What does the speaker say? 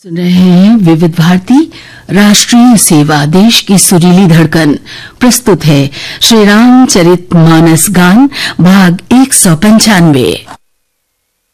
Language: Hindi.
सुन रहे हैं विविध भारती राष्ट्रीय सेवा, देश की सुरीली धड़कन। प्रस्तुत है श्री रामचरितमानस गान भाग 195।